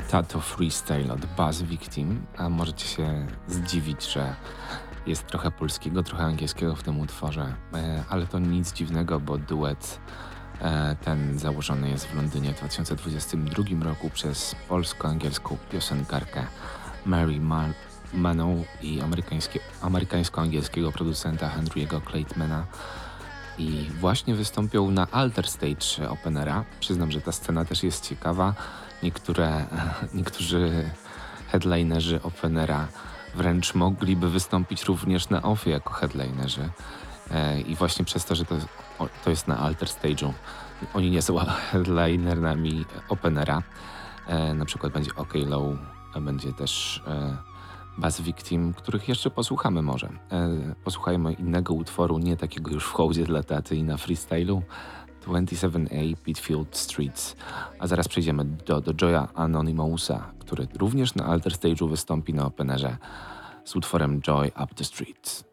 Tattoo Freestyle od Bass Victim, a możecie się zdziwić, że jest trochę polskiego, trochę angielskiego w tym utworze, ale to nic dziwnego, bo duet ten założony jest w Londynie w 2022 roku przez polsko-angielską piosenkarkę Mary Manow i amerykańsko-angielskiego producenta Henry'ego Claytmana. I właśnie wystąpią na Alter Stage Openera. Przyznam, że ta scena też jest ciekawa. Niektórzy headlinerzy Openera wręcz mogliby wystąpić również na OFFie jako headlinerzy. I właśnie przez to, że to jest na Alter Stage'u, oni nie są headlinerami Openera. Na przykład będzie OK Low, będzie też Bass Victim, których jeszcze posłuchamy może. Posłuchajmy innego utworu, nie takiego już w hołdzie dla taty i na freestylu. 27A Pitfield Streets. A zaraz przejdziemy do Joya Anonymousa, który również na Alter Stage'u wystąpi na Openerze z utworem Joy Up the Streets.